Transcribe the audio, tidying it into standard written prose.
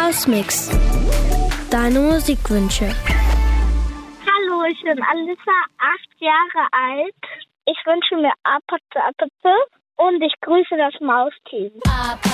Hausmix. Deine Musikwünsche. Hallo, ich bin Alissa, 8 Jahre alt. Ich wünsche mir Apatze und ich grüße das Mausteam.